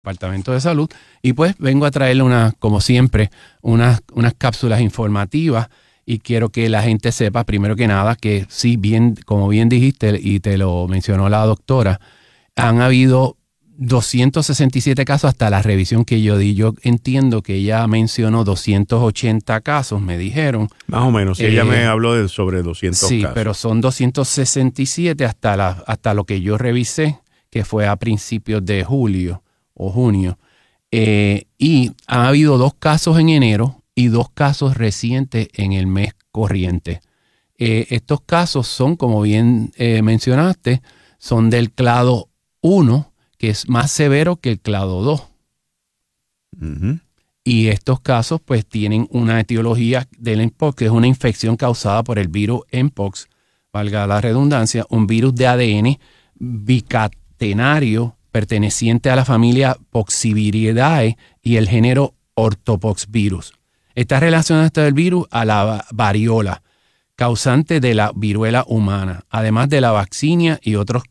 Departamento de Salud, y pues vengo a traerle como siempre, unas cápsulas informativas, y quiero que la gente sepa, primero que nada, que sí, como bien dijiste y te lo mencionó la doctora, han habido 267 casos hasta la revisión que yo di. Yo entiendo que ella mencionó 280 casos, me dijeron. Más o menos, ella me habló sobre 200 sí, casos. Sí, pero son 267 hasta lo que yo revisé, que fue a principios de julio o junio, y ha habido 2 casos en enero y 2 casos recientes en el mes corriente. Estos casos son, como bien mencionaste, son del clado 1, que es más severo que el clado 2. Uh-huh. Y estos casos pues tienen una etiología del mpox, que es una infección causada por el virus mpox, valga la redundancia, un virus de ADN bicatenario perteneciente a la familia Poxviridae y el género Orthopoxvirus. Está relacionado este virus a la variola, causante de la viruela humana, además de la vaccinia y otros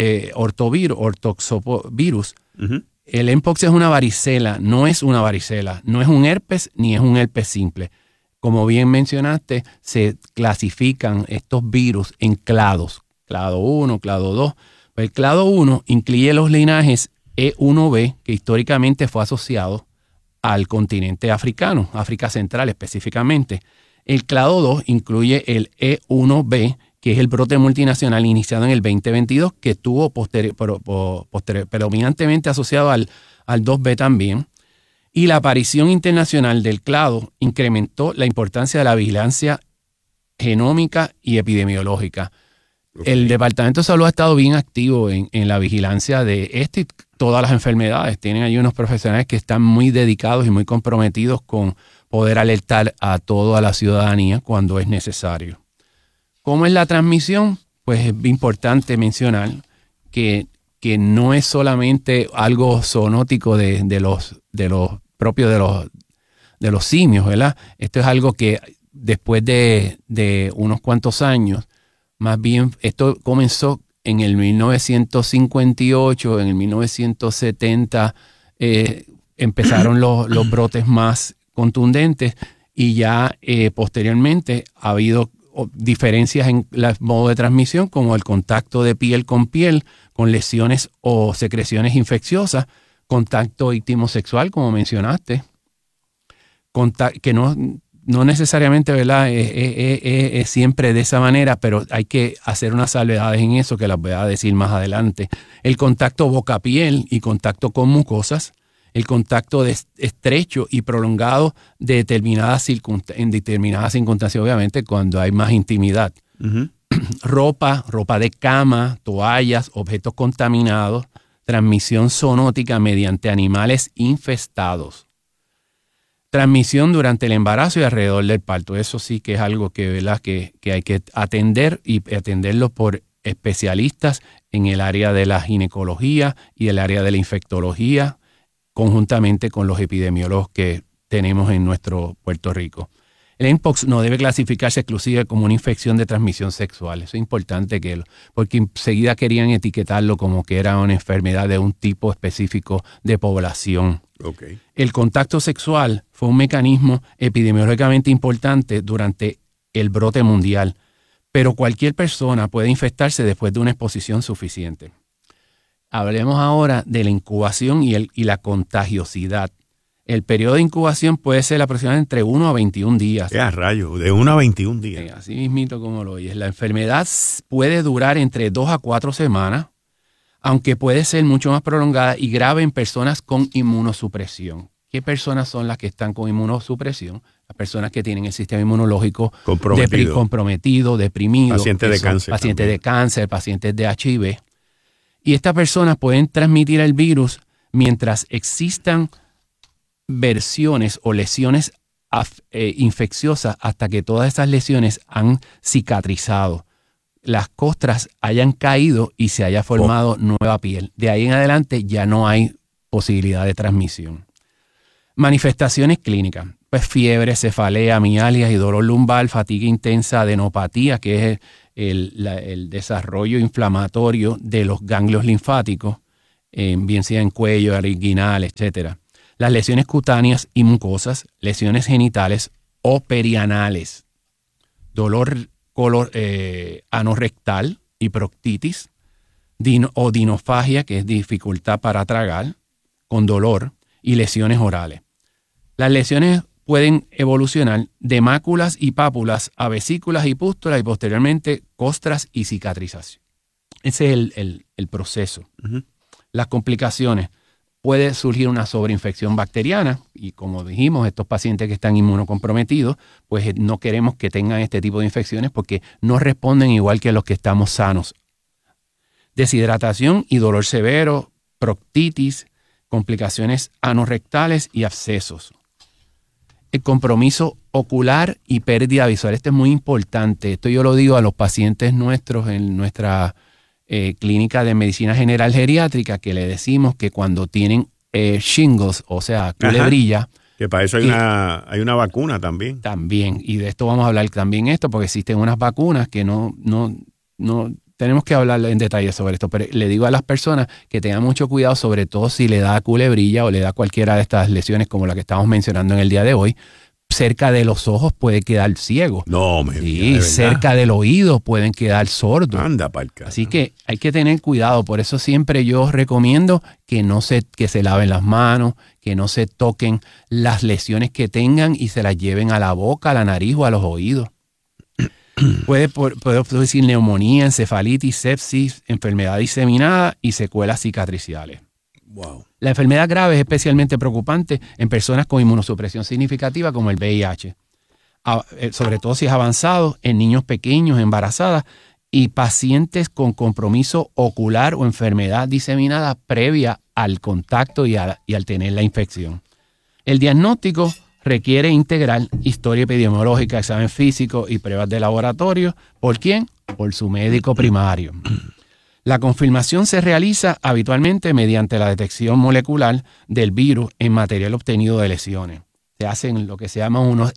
ortoxovirus. Uh-huh. El mpox es una varicela, no es una varicela, no es un herpes ni es un herpes simple. Como bien mencionaste, se clasifican estos virus en clados, clado 1, clado 2. El clado 1 incluye los linajes E1b, que históricamente fue asociado al continente africano, África Central específicamente. El clado 2 incluye el E1b, que es el brote multinacional iniciado en el 2022, que estuvo predominantemente asociado al 2b también. Y la aparición internacional del clado incrementó la importancia de la vigilancia genómica y epidemiológica. Okay. El Departamento de Salud ha estado bien activo en la vigilancia de y todas las enfermedades. Tienen ahí unos profesionales que están muy dedicados y muy comprometidos con poder alertar a toda la ciudadanía cuando es necesario. ¿Cómo es la transmisión? Pues es importante mencionar que no es solamente algo zoonótico de los propios de los simios, ¿verdad? Esto es algo que después de unos cuantos años, más bien esto comenzó en el 1958, en el 1970 empezaron los brotes más contundentes, y ya posteriormente ha habido diferencias en el modo de transmisión, como el contacto de piel, con lesiones o secreciones infecciosas, contacto íntimo sexual, como mencionaste, que no necesariamente, ¿verdad? Es siempre de esa manera, pero hay que hacer unas salvedades en eso que las voy a decir más adelante. El contacto boca-piel y contacto con mucosas, el contacto estrecho y prolongado en determinadas circunstancias, obviamente, cuando hay más intimidad. Uh-huh. Ropa de cama, toallas, objetos contaminados, transmisión zoonótica mediante animales infestados. Transmisión durante el embarazo y alrededor del parto. Eso sí que es algo que, ¿verdad?, que hay que atender, y atenderlo por especialistas en el área de la ginecología y el área de la infectología, conjuntamente con los epidemiólogos que tenemos en nuestro Puerto Rico. El mpox no debe clasificarse exclusivamente como una infección de transmisión sexual. Eso es importante porque enseguida querían etiquetarlo como que era una enfermedad de un tipo específico de población. Okay. El contacto sexual fue un mecanismo epidemiológicamente importante durante el brote mundial, pero cualquier persona puede infectarse después de una exposición suficiente. Hablemos ahora de la incubación y la contagiosidad. El periodo de incubación puede ser aproximadamente entre 1 a 21 días. ¡Qué a rayo! De 1 a 21 días. Así mismito como lo oyes. La enfermedad puede durar entre 2 a 4 semanas, aunque puede ser mucho más prolongada y grave en personas con inmunosupresión. ¿Qué personas son las que están con inmunosupresión? Las personas que tienen el sistema inmunológico comprometido, deprimido. Pacientes de cáncer. Pacientes de cáncer, pacientes de HIV. Y estas personas pueden transmitir el virus mientras existan versiones o lesiones infecciosas, hasta que todas esas lesiones han cicatrizado, las costras hayan caído y se haya formado nueva piel. De ahí en adelante ya no hay posibilidad de transmisión. Manifestaciones clínicas: pues fiebre, cefalea, mialgia y dolor lumbar, fatiga intensa, adenopatía, que es el desarrollo inflamatorio de los ganglios linfáticos, bien sea en cuello, inguinal, etc. Las lesiones cutáneas y mucosas, lesiones genitales o perianales, dolor anorrectal y proctitis, o dinofagia, que es dificultad para tragar, con dolor, y lesiones orales. Las lesiones pueden evolucionar de máculas y pápulas a vesículas y pústulas y posteriormente costras y cicatrización. Ese es el proceso. Uh-huh. Las complicaciones. Puede surgir una sobreinfección bacteriana y como dijimos, estos pacientes que están inmunocomprometidos, pues no queremos que tengan este tipo de infecciones porque no responden igual que los que estamos sanos. Deshidratación y dolor severo, proctitis, complicaciones anorrectales y abscesos. El compromiso ocular y pérdida visual. Esto es muy importante. Esto yo lo digo a los pacientes nuestros en nuestra clínica de medicina general geriátrica, que le decimos que cuando tienen shingles, o sea, culebrilla. Que para eso hay una vacuna también. También, y de esto vamos a hablar también porque existen unas vacunas que no tenemos que hablar en detalle sobre esto, pero le digo a las personas que tengan mucho cuidado, sobre todo si le da culebrilla o le da cualquiera de estas lesiones como la que estamos mencionando en el día de hoy. Cerca de los ojos puede quedar ciego. No, me sí, cerca del oído pueden quedar sordos. Anda pa'l cara. Así que hay que tener cuidado. Por eso siempre yo recomiendo que se laven las manos, que no se toquen las lesiones que tengan y se las lleven a la boca, a la nariz o a los oídos. Puede producir neumonía, encefalitis, sepsis, enfermedad diseminada y secuelas cicatriciales. Wow. La enfermedad grave es especialmente preocupante en personas con inmunosupresión significativa como el VIH, sobre todo si es avanzado, en niños pequeños, embarazadas y pacientes con compromiso ocular o enfermedad diseminada previa al contacto y al tener la infección. El diagnóstico requiere integrar historia epidemiológica, examen físico y pruebas de laboratorio. ¿Por quién? Por su médico primario. La confirmación se realiza habitualmente mediante la detección molecular del virus en material obtenido de lesiones. Se hacen lo que se llaman unos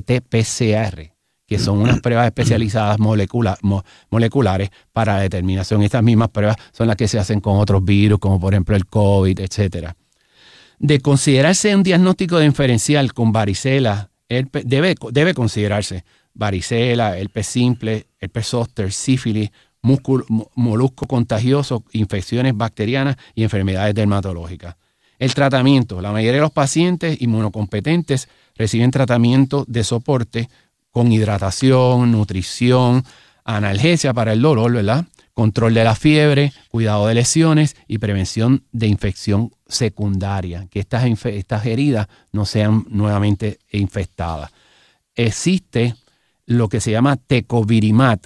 RT-PCR, que son unas pruebas especializadas moleculares para la determinación. Estas mismas pruebas son las que se hacen con otros virus, como por ejemplo el COVID, etcétera. De considerarse un diagnóstico diferencial con varicela, debe considerarse varicela, herpes simple, herpes zóster, sífilis, molusco contagioso, infecciones bacterianas y enfermedades dermatológicas. El tratamiento. La mayoría de los pacientes inmunocompetentes reciben tratamiento de soporte con hidratación, nutrición, analgesia para el dolor, ¿verdad? Control de la fiebre, cuidado de lesiones y prevención de infección secundaria, que estas heridas no sean nuevamente infectadas. Existe lo que se llama Tecovirimat,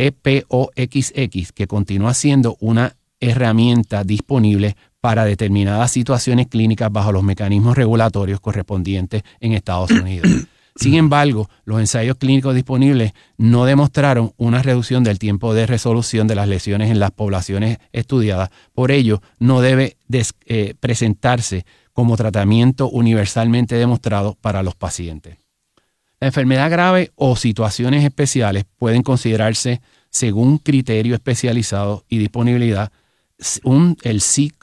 TPOXX, que continúa siendo una herramienta disponible para determinadas situaciones clínicas bajo los mecanismos regulatorios correspondientes en Estados Unidos. Sin embargo, los ensayos clínicos disponibles no demostraron una reducción del tiempo de resolución de las lesiones en las poblaciones estudiadas. Por ello, no debe presentarse como tratamiento universalmente demostrado para los pacientes. La enfermedad grave o situaciones especiales pueden considerarse según criterio especializado y disponibilidad el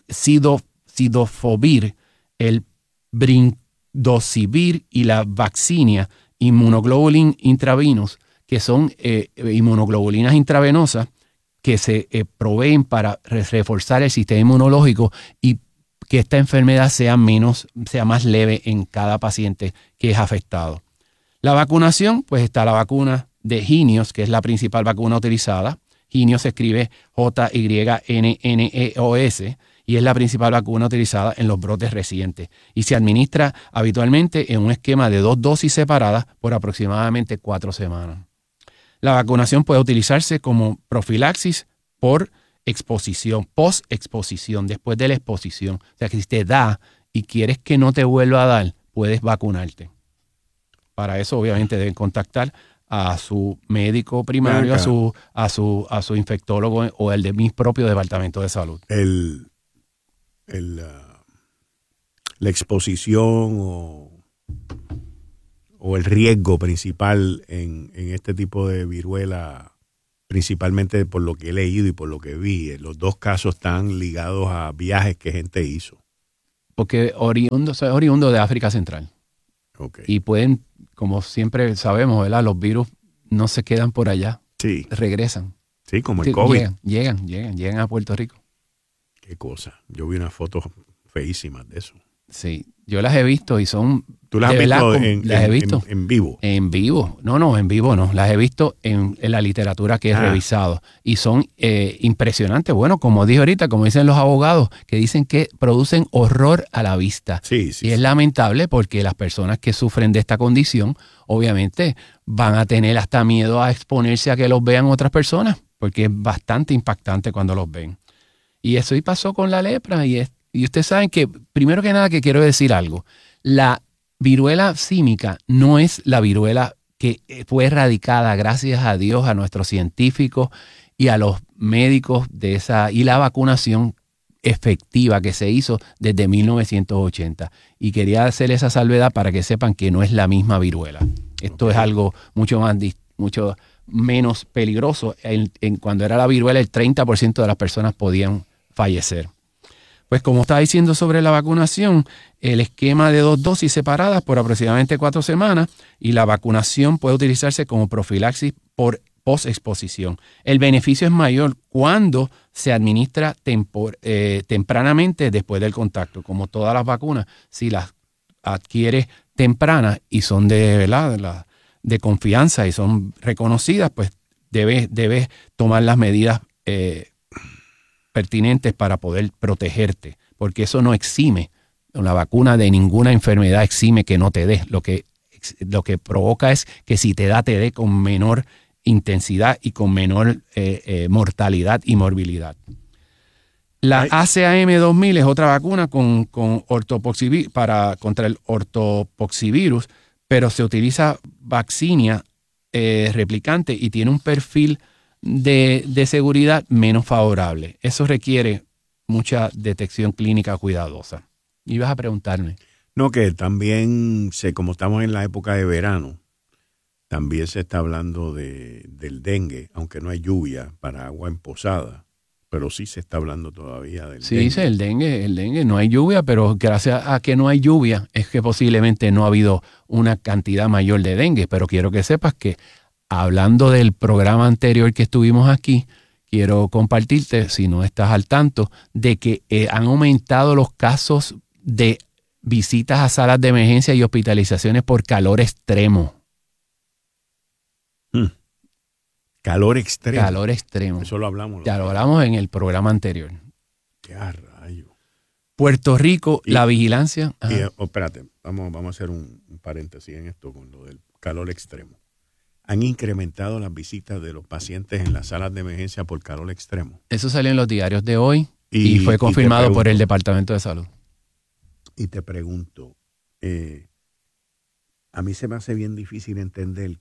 cidofovir, el brincidosivir y la vaccinia inmunoglobulin intravenous, que son inmunoglobulinas intravenosas que se proveen para reforzar el sistema inmunológico y que esta enfermedad sea más leve en cada paciente que es afectado. La vacunación, pues está la vacuna de Jynneos, que es la principal vacuna utilizada. Jynneos se escribe Jynneneos y es la principal vacuna utilizada en los brotes recientes y se administra habitualmente en un esquema de 2 dosis separadas por aproximadamente 4 semanas. La vacunación puede utilizarse como profilaxis por exposición, post-exposición, después de la exposición. O sea que si te da y quieres que no te vuelva a dar, puedes vacunarte. Para eso obviamente deben contactar a su médico primario, a su infectólogo o el de mi propio departamento de salud. La exposición o el riesgo principal en este tipo de viruela principalmente por lo que he leído y por lo que vi, los dos casos están ligados a viajes que gente hizo. Porque soy oriundo de África Central. Okay. Y pueden, como siempre sabemos, ¿verdad? Los virus no se quedan por allá. Sí. Regresan. Sí, como el COVID. Llegan a Puerto Rico. Qué cosa. Yo vi unas fotos feísimas de eso. Sí, yo las he visto y son... ¿Tú las has visto en vivo? En vivo. No, en vivo no. Las he visto en la literatura que he revisado. Y son impresionantes. Bueno, como dije ahorita, como dicen los abogados, que dicen que producen horror a la vista. Sí. Y es lamentable porque las personas que sufren de esta condición, obviamente, van a tener hasta miedo a exponerse a que los vean otras personas, porque es bastante impactante cuando los ven. Y eso y pasó con la lepra. Y ustedes saben que, primero que nada, que quiero decir algo. La viruela símica no es la viruela que fue erradicada, gracias a Dios, a nuestros científicos y a los médicos y la vacunación efectiva que se hizo desde 1980. Y quería hacer esa salvedad para que sepan que no es la misma viruela. Esto es algo mucho menos peligroso. Cuando era la viruela, el 30% de las personas podían fallecer. Pues como estaba diciendo sobre la vacunación, el esquema de 2 dosis separadas por aproximadamente 4 semanas y la vacunación puede utilizarse como profilaxis por postexposición. El beneficio es mayor cuando se administra tempranamente después del contacto. Como todas las vacunas, si las adquieres tempranas y son de confianza y son reconocidas, pues debes tomar las medidas pertinentes para poder protegerte, porque eso no exime, la vacuna de ninguna enfermedad exime que no te dé. Lo que provoca es que si te da, te dé con menor intensidad y con menor mortalidad y morbilidad. La ACAM 2000 es otra vacuna contra el ortopoxivirus, pero se utiliza vaccinia replicante y tiene un perfil de seguridad menos favorable. Eso requiere mucha detección clínica cuidadosa. Ibas a preguntarme. No, que también, como estamos en la época de verano, también se está hablando del dengue, aunque no hay lluvia para agua en posada, pero sí se está hablando todavía del dengue. Sí, dice el dengue, no hay lluvia, pero gracias a que no hay lluvia es que posiblemente no ha habido una cantidad mayor de dengue, pero quiero que sepas que hablando del programa anterior que estuvimos aquí, quiero compartirte, si no estás al tanto, de que han aumentado los casos de visitas a salas de emergencia y hospitalizaciones por calor extremo. Calor extremo. Calor extremo. Eso lo hablamos. Ya lo hablamos en el programa anterior. ¡Qué rayo! Puerto Rico, la vigilancia. Espérate, vamos a hacer un paréntesis en esto con lo del calor extremo. Han incrementado las visitas de los pacientes en las salas de emergencia por calor extremo. Eso salió en los diarios de hoy y fue confirmado por el Departamento de Salud. Y te pregunto, a mí se me hace bien difícil entender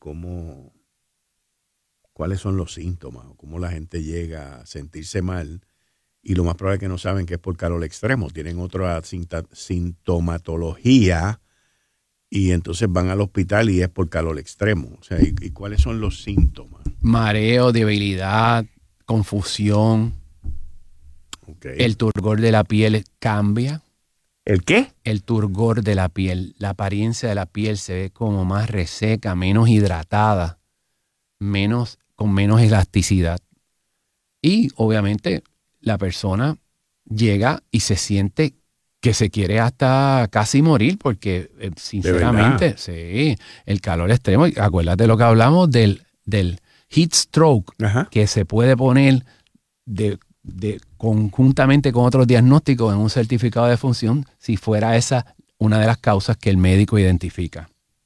cuáles son los síntomas, o cómo la gente llega a sentirse mal, y lo más probable es que no saben que es por calor extremo, tienen otra sintomatología, y entonces van al hospital y es por calor extremo. O sea, ¿y cuáles son los síntomas? Mareo, debilidad, confusión. Okay. El turgor de la piel cambia. ¿El qué? El turgor de la piel. La apariencia de la piel se ve como más reseca, menos hidratada, con menos elasticidad. Y obviamente la persona llega y se siente que se quiere hasta casi morir porque sinceramente, sí, el calor extremo, acuérdate lo que hablamos del heat stroke, que se puede poner conjuntamente con otros diagnósticos en un certificado de función si fuera esa una de las causas que el médico identifica.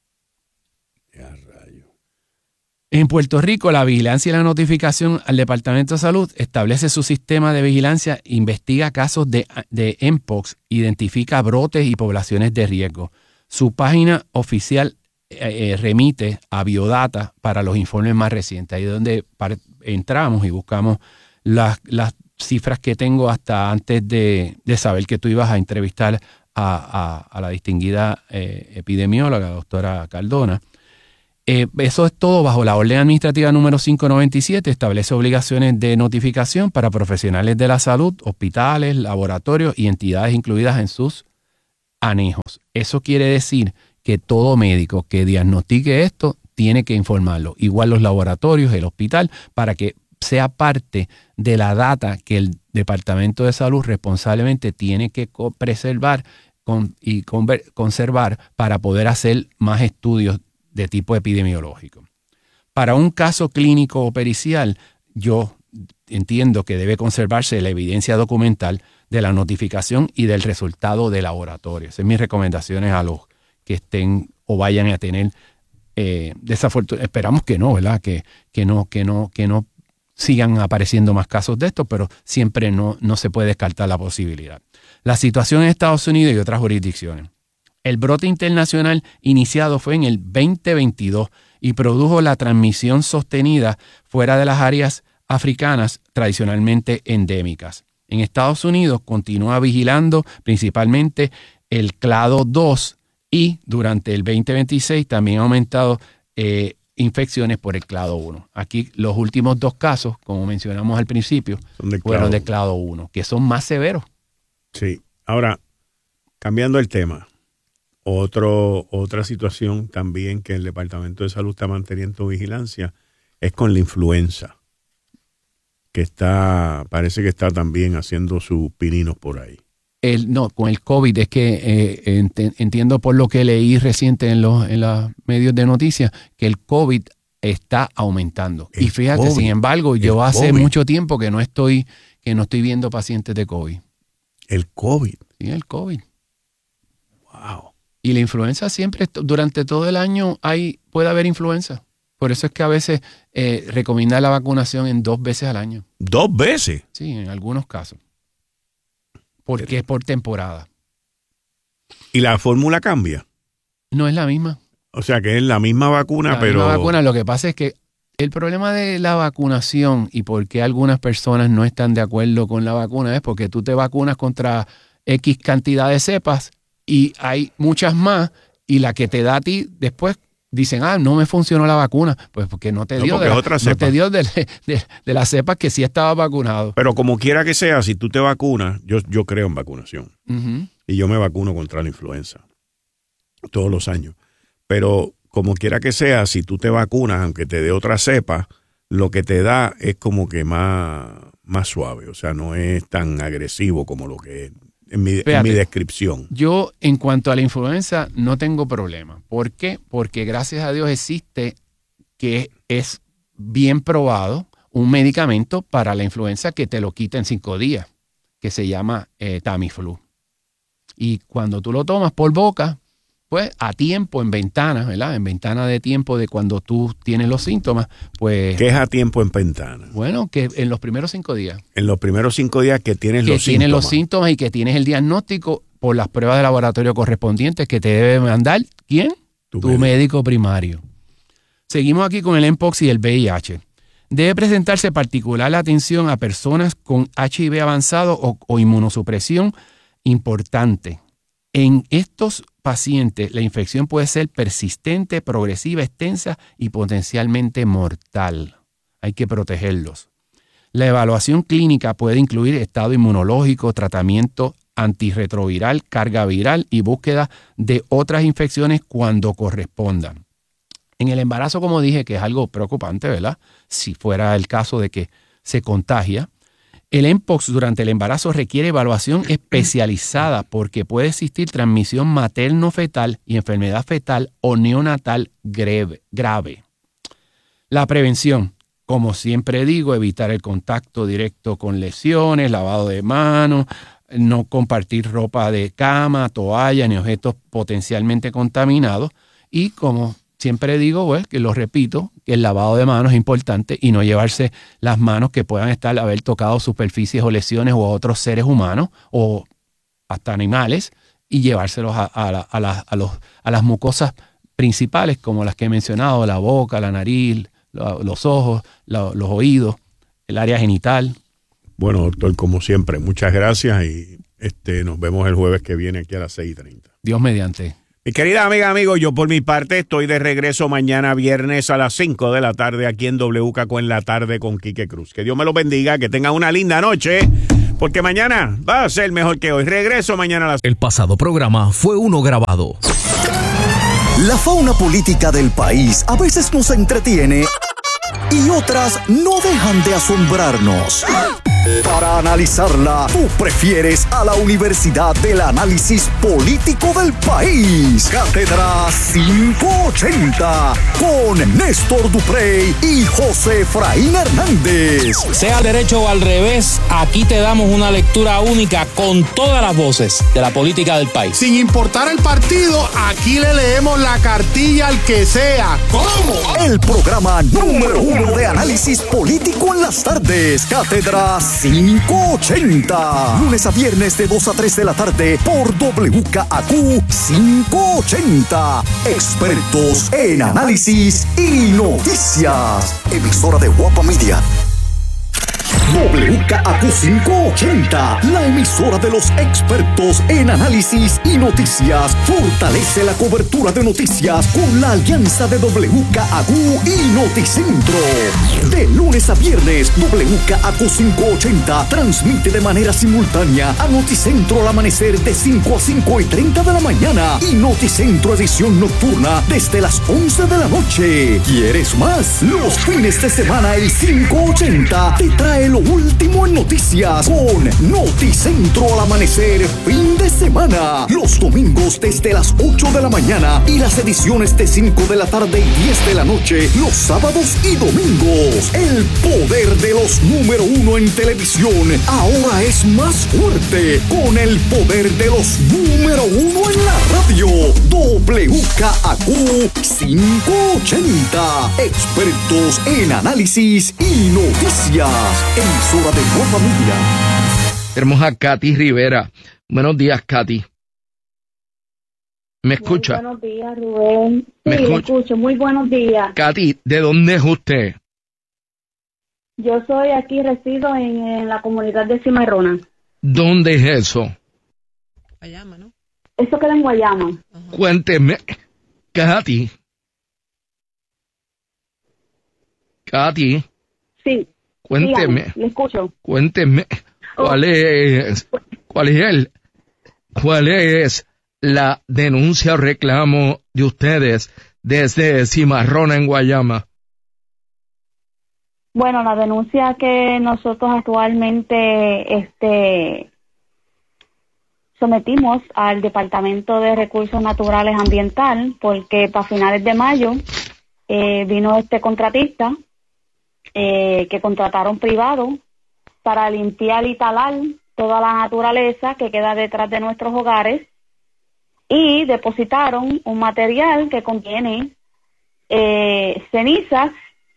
En Puerto Rico, la vigilancia y la notificación al Departamento de Salud establece su sistema de vigilancia, investiga casos de Mpox, identifica brotes y poblaciones de riesgo. Su página oficial remite a Biodata para los informes más recientes. Ahí es donde entramos y buscamos las cifras que tengo hasta antes de saber que tú ibas a entrevistar a la distinguida epidemióloga, doctora Cardona. Eso es todo bajo la Orden Administrativa número 597. Establece obligaciones de notificación para profesionales de la salud, hospitales, laboratorios y entidades incluidas en sus anejos. Eso quiere decir que todo médico que diagnostique esto tiene que informarlo. Igual los laboratorios, el hospital, para que sea parte de la data que el Departamento de Salud responsablemente tiene que preservar y conservar para poder hacer más estudios de tipo epidemiológico. Para un caso clínico o pericial, yo entiendo que debe conservarse la evidencia documental de la notificación y del resultado de laboratorio. Esas son mis recomendaciones a los que estén o vayan a tener esperamos que no, ¿verdad? Que no sigan apareciendo más casos de esto, pero siempre no se puede descartar la posibilidad. La situación en Estados Unidos y otras jurisdicciones. El brote internacional iniciado fue en el 2022 y produjo la transmisión sostenida fuera de las áreas africanas tradicionalmente endémicas. En Estados Unidos continúa vigilando principalmente el clado 2 y durante el 2026 también ha aumentado infecciones por el clado 1. Aquí los últimos 2 casos, como mencionamos al principio, fueron de clado 1, que son más severos. Sí. Ahora, cambiando el tema, otra situación también que el Departamento de Salud está manteniendo vigilancia es con la influenza, que parece que está también haciendo sus pininos por ahí. No, con el COVID es que entiendo por lo que leí reciente en los medios de noticias que el COVID está aumentando. Y fíjate, COVID, sin embargo, yo hace mucho tiempo que no estoy viendo pacientes de COVID. ¿El COVID? Sí, el COVID. Wow. Y la influenza siempre, durante todo el año puede haber influenza. Por eso es que a veces recomienda la vacunación en 2 veces al año. ¿2 veces? Sí, en algunos casos. Porque es por temporada. ¿Y la fórmula cambia? No es la misma. O sea que es la misma vacuna, pero... La misma vacuna. Lo que pasa es que el problema de la vacunación y por qué algunas personas no están de acuerdo con la vacuna es porque tú te vacunas contra X cantidad de cepas y hay muchas más y la que te da a ti después dicen, no me funcionó la vacuna. Pues porque no te dio, de las cepas que sí estaba vacunado. Pero como quiera que sea, si tú te vacunas, yo creo en vacunación. Uh-huh. Y yo me vacuno contra la influenza todos los años. Pero como quiera que sea, si tú te vacunas, aunque te dé otra cepa, lo que te da es como que más suave. O sea, no es tan agresivo como lo que es en mi descripción. Yo, en cuanto a la influenza, no tengo problema. ¿Por qué? Porque gracias a Dios existe, que es bien probado, un medicamento para la influenza que te lo quita en 5 días, que se llama Tamiflu. Y cuando tú lo tomas por boca, pues a tiempo, en ventana, ¿verdad? En ventana de tiempo de cuando tú tienes los síntomas, pues... ¿Qué es a tiempo en ventana? Bueno, que en los primeros 5 días. En los primeros 5 días que tienes los síntomas. Que tienes los síntomas y que tienes el diagnóstico por las pruebas de laboratorio correspondientes que te debe mandar, ¿quién? Tu médico primario. Seguimos aquí con el Mpox y el VIH. Debe presentarse particular atención a personas con HIV avanzado o inmunosupresión importante. En estos pacientes, la infección puede ser persistente, progresiva, extensa y potencialmente mortal. Hay que protegerlos. La evaluación clínica puede incluir estado inmunológico, tratamiento antirretroviral, carga viral y búsqueda de otras infecciones cuando correspondan. En el embarazo, como dije, que es algo preocupante, ¿verdad? Si fuera el caso de que se contagia, el Mpox durante el embarazo requiere evaluación especializada porque puede existir transmisión materno-fetal y enfermedad fetal o neonatal grave. La prevención, como siempre digo, evitar el contacto directo con lesiones, lavado de manos, no compartir ropa de cama, toalla ni objetos potencialmente contaminados y como siempre digo, pues, que lo repito, que el lavado de manos es importante y no llevarse las manos que puedan haber tocado superficies o lesiones o a otros seres humanos o hasta animales y llevárselos a las mucosas principales como las que he mencionado, la boca, la nariz, los ojos, los oídos, el área genital. Bueno, doctor, como siempre, muchas gracias y nos vemos el jueves que viene aquí a las 6:30. Dios mediante. Mi querida amiga, amigo, yo por mi parte estoy de regreso mañana viernes a las 5 de la tarde aquí en WKQ en la tarde con Quique Cruz. Que Dios me los bendiga, que tengan una linda noche, porque mañana va a ser mejor que hoy. Regreso mañana a las... El pasado programa fue uno grabado. La fauna política del país a veces nos entretiene y otras no dejan de asombrarnos. Para analizarla, tú prefieres a la Universidad del Análisis Político del País. Cátedra 580 con Néstor Duprey y José Efraín Hernández. Sea al derecho o al revés, aquí te damos una lectura única con todas las voces de la política del país. Sin importar el partido, aquí le leemos la cartilla al que sea. ¿Cómo? El programa número 1 de análisis político en las tardes. Cátedra 580. Lunes a viernes de 2 a 3 de la tarde por WKAQ 580. Expertos en análisis y noticias. Emisora de Guapa Media. WKAQ 580, la emisora de los expertos en análisis y noticias, fortalece la cobertura de noticias con la alianza de WKAQ y Noticentro. De lunes a viernes, WKAQ 580 transmite de manera simultánea a Noticentro al amanecer de 5 a 5:30 de la mañana y Noticentro edición nocturna desde las 11 de la noche. ¿Quieres más? Los fines de semana el 580 te trae lo último en noticias con Noticentro al amanecer fin de semana. Los domingos desde las 8 de la mañana y las ediciones de 5 de la tarde y 10 de la noche los sábados y domingos. El poder de los número 1 en televisión ahora es más fuerte con el poder de los número 1 en la radio. WKAQ 580, expertos en análisis y noticias. Emisora de Guapa Media. Tenemos a Katy Rivera. Buenos días, Katy. ¿Me escucha? Muy buenos días, Rubén. ¿Me Sí, escucho. Muy buenos días. Katy, ¿de dónde es usted? Yo soy aquí, resido en la comunidad de Cimarrona. ¿Dónde es eso? Guayama, ¿no? Eso queda en Guayama. Ajá. Cuénteme, Katy. Katy, Sí. cuénteme. Dígame, le escucho. Cuénteme, ¿cuál es la denuncia o reclamo de ustedes desde Cimarrona en Guayama? Bueno, la denuncia que nosotros actualmente sometimos al Departamento de Recursos Naturales Ambiental, porque para finales de mayo vino este contratista que contrataron privado para limpiar y talar toda la naturaleza que queda detrás de nuestros hogares y depositaron un material que contiene cenizas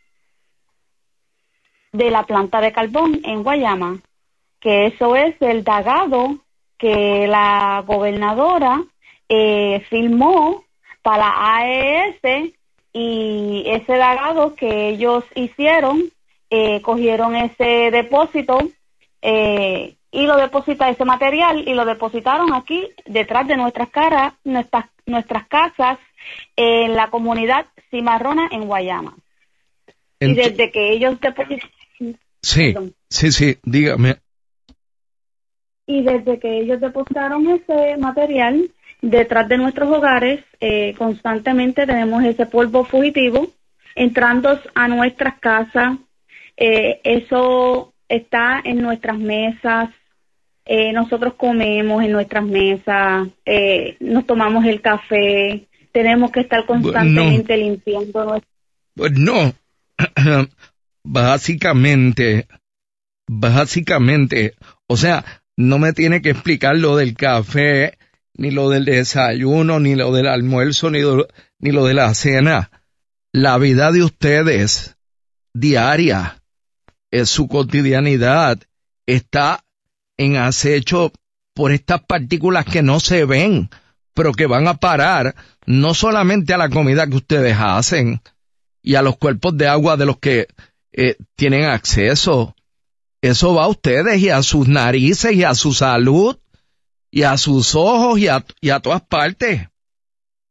de la planta de carbón en Guayama, que eso es el dragado que la gobernadora firmó para la AES, y ese dragado que ellos hicieron, cogieron ese depósito y lo depositaron, ese material, y lo depositaron aquí detrás de nuestras casas en la comunidad Cimarrona en Guayama. Y desde que ellos depositaron... Sí, Perdón. sí, dígame. Y desde que ellos depositaron ese material detrás de nuestros hogares, constantemente tenemos ese polvo fugitivo entrando a nuestras casas. Eso está en nuestras mesas. Nosotros comemos en nuestras mesas, nos tomamos el café, tenemos que estar constantemente limpiando nuestro... Pues no, básicamente, o sea, no me tiene que explicar lo del café, ni lo del desayuno, ni lo del almuerzo, ni lo de la cena. La vida de ustedes, diaria, es su cotidianidad, está en acecho por estas partículas que no se ven, pero que van a parar no solamente a la comida que ustedes hacen y a los cuerpos de agua de los que tienen acceso. Eso va a ustedes y a sus narices y a su salud y a sus ojos y a todas partes.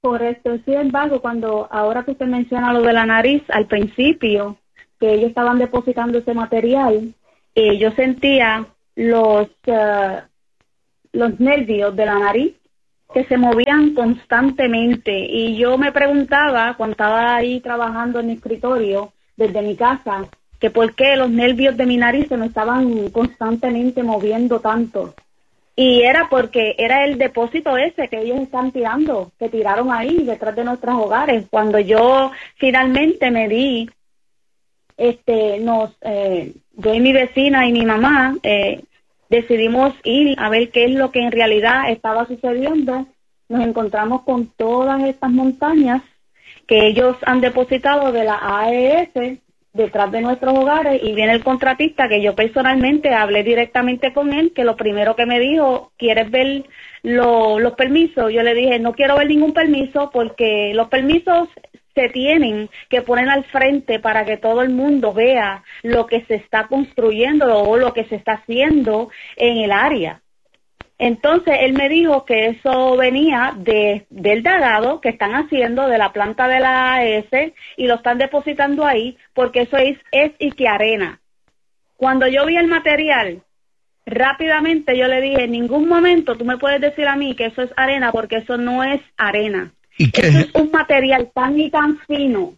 Correcto. Sin embargo, ahora que usted menciona lo de la nariz, al principio, que ellos estaban depositando ese material, yo sentía los nervios de la nariz que se movían constantemente, y yo me preguntaba cuando estaba ahí trabajando en mi escritorio desde mi casa, que por qué los nervios de mi nariz se me estaban constantemente moviendo tanto. Y era porque era el depósito ese que ellos están tirando, que tiraron ahí detrás de nuestros hogares. Cuando yo finalmente me di, yo y mi vecina y mi mamá decidimos ir a ver qué es lo que en realidad estaba sucediendo. Nos encontramos con todas estas montañas que ellos han depositado de la AES detrás de nuestros hogares, y viene el contratista, que yo personalmente hablé directamente con él, que lo primero que me dijo: ¿quieres ver los permisos? Yo le dije: no quiero ver ningún permiso, porque los permisos se tienen que poner al frente para que todo el mundo vea lo que se está construyendo o lo que se está haciendo en el área. Entonces él me dijo que eso venía del dragado que están haciendo de la planta de la AES, y lo están depositando ahí porque eso es y que arena. Cuando yo vi el material, rápidamente yo le dije: en ningún momento tú me puedes decir a mí que eso es arena, porque eso no es arena. Eso es un material tan y tan fino,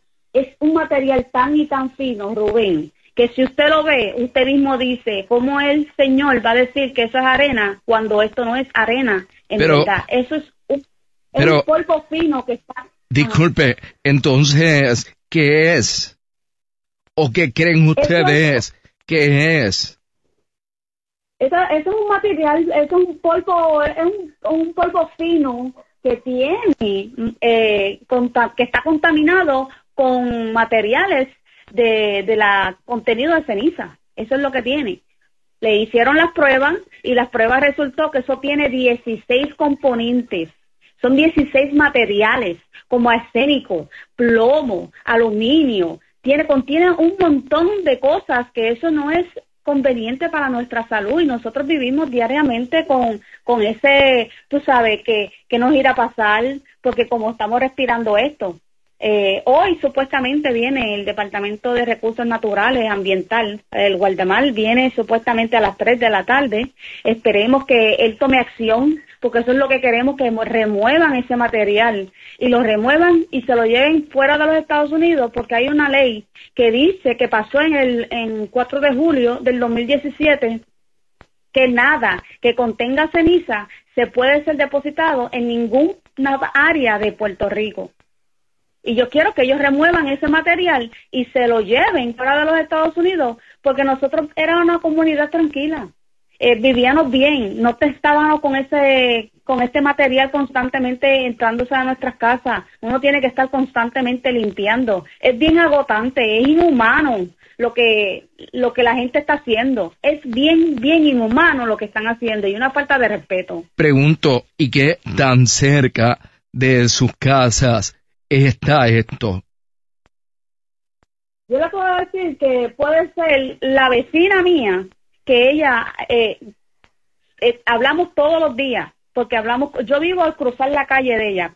Rubén, que si usted lo ve, usted mismo dice: ¿cómo el Señor va a decir que eso es arena cuando esto no es arena? Verdad, eso es un polvo fino que está... Disculpe, entonces, ¿qué es? ¿O qué creen ustedes que es? Eso es un material, es un polvo fino que tiene, que está contaminado con materiales de la contenido de ceniza. Eso es lo que tiene. Le hicieron las pruebas y las pruebas resultó que eso tiene 16 componentes. Son 16 materiales, como arsénico, plomo, aluminio. Contiene un montón de cosas que eso no es conveniente para nuestra salud, y nosotros vivimos diariamente con ese, tú sabes, que nos irá a pasar, porque como estamos respirando esto. Hoy supuestamente viene el Departamento de Recursos Naturales Ambiental, el Guardamar viene supuestamente a las 3 de la tarde. Esperemos que él tome acción, porque eso es lo que queremos, que remuevan ese material, y lo remuevan y se lo lleven fuera de los Estados Unidos, porque hay una ley que dice, que pasó en 4 de julio del 2017, que nada que contenga ceniza se puede ser depositado en ninguna área de Puerto Rico. Y yo quiero que ellos remuevan ese material y se lo lleven fuera de los Estados Unidos, porque nosotros éramos una comunidad tranquila, vivíamos bien, no estábamos con este material constantemente entrándose a nuestras casas. Uno tiene que estar constantemente limpiando. Es bien agotante, es inhumano lo que la gente está haciendo. Es bien inhumano lo que están haciendo, y una falta de respeto. Pregunto, ¿y qué tan cerca de sus casas está esto? Yo le puedo decir que puede ser la vecina mía, que ella, hablamos todos los días, porque yo vivo al cruzar la calle de ella,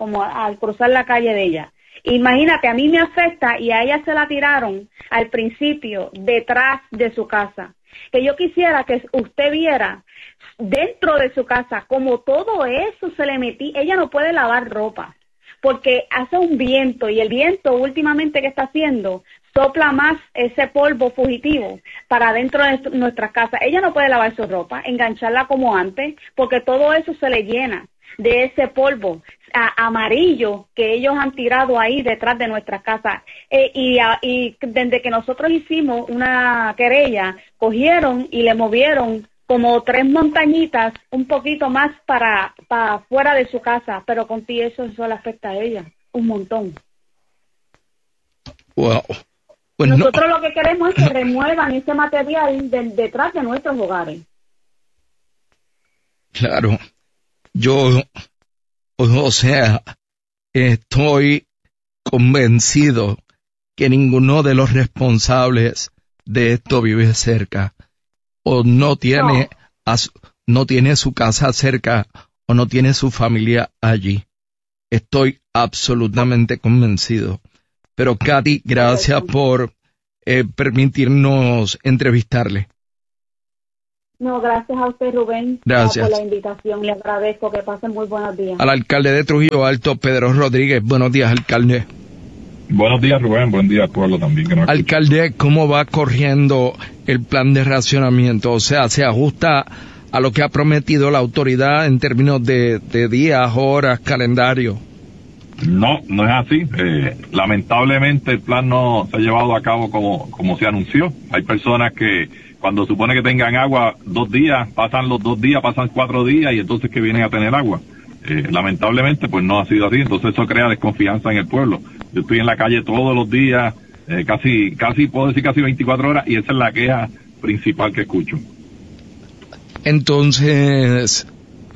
Imagínate, a mí me afecta, y a ella se la tiraron al principio detrás de su casa. Que yo quisiera que usted viera dentro de su casa como todo eso se le metía. Ella no puede lavar ropa, porque hace un viento, y el viento últimamente que está haciendo sopla más ese polvo fugitivo para dentro de nuestras casas. Ella no puede lavar su ropa, engancharla como antes, porque todo eso se le llena de ese polvo amarillo que ellos han tirado ahí detrás de nuestras casas. Y desde que nosotros hicimos una querella, cogieron y le movieron como 3 montañitas, un poquito más para fuera de su casa, pero con ti eso le afecta a ella un montón. Wow. Pues nosotros lo que queremos es que remuevan ese material detrás de nuestros hogares. Claro, estoy convencido que ninguno de los responsables de esto vive cerca, o no tiene su casa cerca, o no tiene su familia allí. Estoy absolutamente convencido. Pero Katy, gracias por permitirnos entrevistarle. No, gracias a usted, Rubén. Gracias. Por la invitación. Le agradezco. Que pasen muy buenos días. Al alcalde de Trujillo Alto, Pedro Rodríguez. Buenos días, alcalde. Buenos días, Rubén. Buen día al pueblo también. Que nos alcalde, ¿cómo va corriendo el plan de racionamiento? O sea, ¿se ajusta a lo que ha prometido la autoridad en términos de días, horas, calendario? No es así. Lamentablemente el plan no se ha llevado a cabo como se anunció. Hay personas que cuando supone que tengan agua 2 días, pasan los 2 días, pasan 4 días y entonces que vienen a tener agua. Lamentablemente pues no ha sido así, entonces eso crea desconfianza en el pueblo. Yo estoy en la calle todos los días, casi puedo decir casi 24 horas y esa es la queja principal que escucho. Entonces,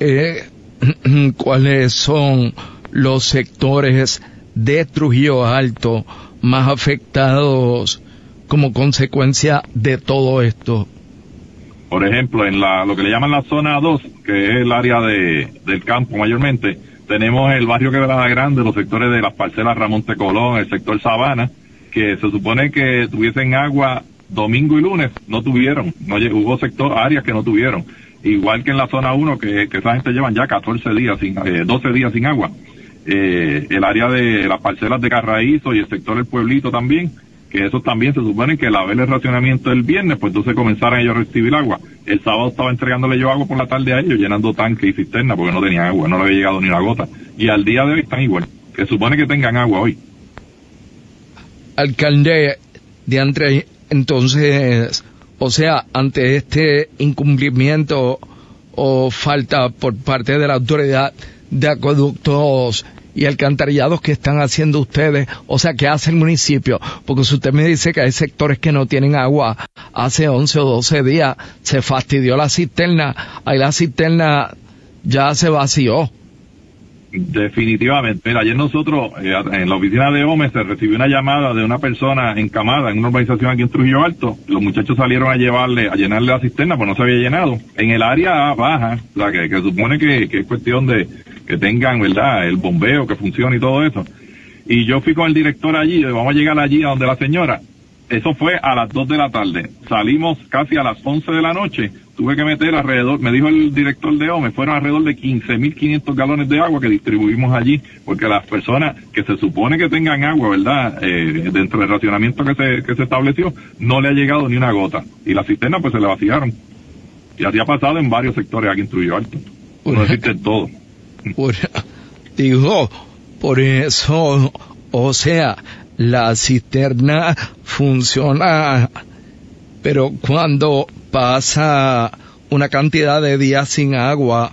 ¿cuáles son los sectores de Trujillo Alto más afectados como consecuencia de todo esto? Por ejemplo, en lo que le llaman la zona 2, que es el área del campo mayormente, tenemos el barrio Quebrada Grande, los sectores de las parcelas Ramón T. Colón, el sector Sabana, que se supone que tuviesen agua domingo y lunes, no tuvieron, hubo áreas que no tuvieron. Igual que en la zona 1, que esa gente llevan ya 12 días sin agua. El área de las parcelas de Carraízo y el sector del Pueblito también, que eso también se supone que al haber el racionamiento del viernes, pues entonces comenzaron ellos a recibir agua. El sábado estaba entregándole yo agua por la tarde a ellos, llenando tanques y cisternas porque no tenían agua, no le había llegado ni una gota. Y al día de hoy están igual, que supone que tengan agua hoy. Alcalde, entonces, o sea, ante este incumplimiento o falta por parte de la autoridad de acueductos y alcantarillados que están haciendo ustedes, o sea, ¿qué hace el municipio? Porque si usted me dice que hay sectores que no tienen agua hace 11 o 12 días, se fastidió la cisterna, ahí la cisterna ya se vació. Definitivamente. Mira, ayer nosotros, en la oficina de OME, se recibió una llamada de una persona encamada en una urbanización aquí en Trujillo Alto. Los muchachos salieron a llenarle la cisterna, pues no se había llenado. En el área baja, o sea, que supone que es cuestión de que tengan, ¿verdad?, el bombeo, que funcione y todo eso. Y yo fui con el director allí, vamos a llegar allí a donde la señora. Eso fue a las 2 de la tarde. Salimos casi a las 11 de la noche. Tuve que meter alrededor, me dijo el director de OME, fueron alrededor de 15.500 galones de agua que distribuimos allí, porque las personas que se supone que tengan agua, ¿verdad?, dentro del racionamiento que se estableció, no le ha llegado ni una gota. Y las cisternas pues se le vaciaron. Y así ha pasado en varios sectores aquí en Trujillo Alto. No existe todo. Por eso, o sea, la cisterna funciona, pero cuando pasa una cantidad de días sin agua,